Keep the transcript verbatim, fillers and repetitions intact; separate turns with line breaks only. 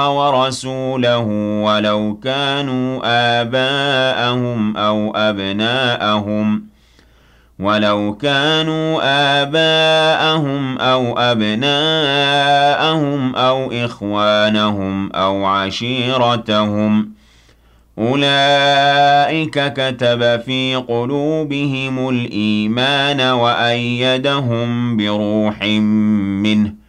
ورسوله ولو كانوا آباءهم أو أبناءهم ولو كانوا آباءهم أو أبناءهم أو إخوانهم أو عشيرتهم أولئك كتب في قلوبهم الإيمان وأيدهم بروح منه